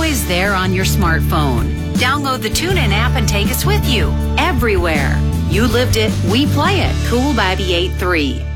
always there on your smartphone. Download the TuneIn app and take us with you everywhere. You lived it, we play it. Cool Bobby 83.